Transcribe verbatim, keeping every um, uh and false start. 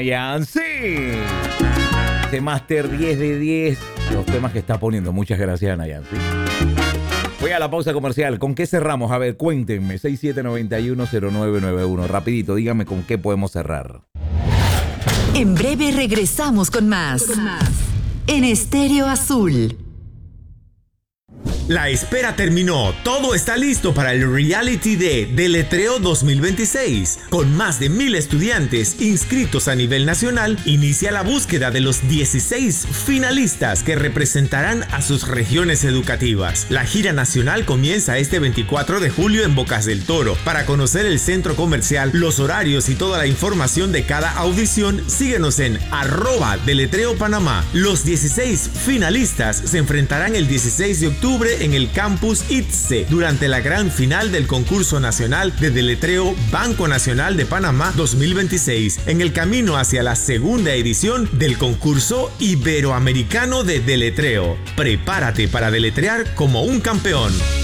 Yancy. Este Master diez de diez. Los temas que está poniendo. Muchas gracias, Ana Yancy. Voy a la pausa comercial. ¿Con qué cerramos? A ver, cuéntenme. seis siete nueve uno cero nueve nueve uno. Rapidito, díganme con qué podemos cerrar. En breve regresamos con más. Con más. En Estéreo Azul. La espera terminó. Todo está listo para el reality de Deletreo dos mil veintiséis. Con más de mil estudiantes inscritos a nivel nacional, inicia la búsqueda de los dieciséis finalistas que representarán a sus regiones educativas. La gira nacional comienza este veinticuatro de julio en Bocas del Toro. Para conocer el centro comercial, los horarios y toda la información de cada audición, síguenos en arroba Deletreo Panamá. Los dieciséis finalistas se enfrentarán el dieciséis de octubre en el campus I T S E durante la gran final del concurso nacional de deletreo Banco Nacional de Panamá dos mil veintiséis, en el camino hacia la segunda edición del concurso iberoamericano de deletreo. Prepárate para deletrear como un campeón.